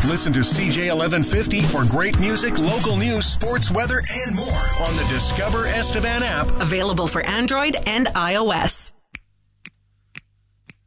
Listen to CJ 1150 for great music, local news, sports, weather, and more on the Discover Estevan app. Available for Android and iOS.